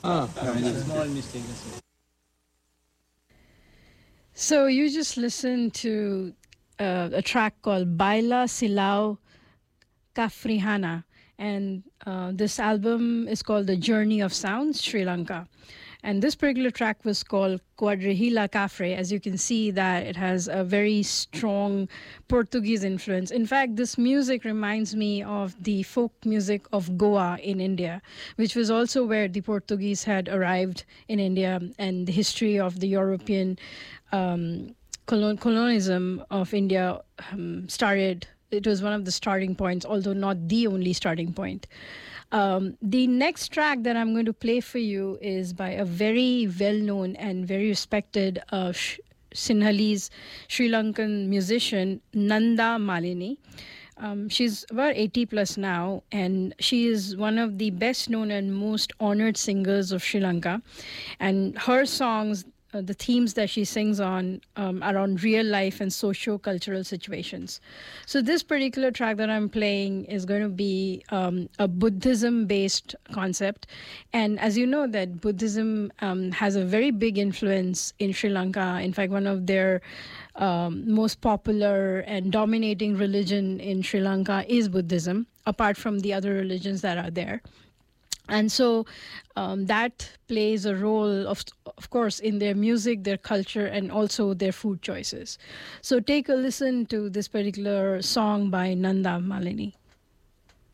It's a small mistake. That's it. So you just listened to a track called Baila Silao Kafrihana. And this album is called The Journey of Sounds, Sri Lanka. And this particular track was called Quadrihila Cafre. As you can see, that it has a very strong Portuguese influence. In fact, this music reminds me of the folk music of Goa in India, which was also where the Portuguese had arrived in India, and the history of the European colonialism of India started. It was one of the starting points, although not the only starting point. The next track that I'm going to play for you is by a very well-known and very respected Sinhalese Sri Lankan musician, Nanda Malini. She's about 80 plus now, and she is one of the best known and most honored singers of Sri Lanka. And her songs, the themes that she sings on are on real life and socio-cultural situations. So this particular track that I'm playing is going to be a Buddhism-based concept. And as you know, that Buddhism has a very big influence in Sri Lanka. In fact, one of their most popular and dominating religion in Sri Lanka is Buddhism, apart from the other religions that are there. And so that plays a role, of course, in their music, their culture, and also their food choices. So take a listen to this particular song by Nanda Malini.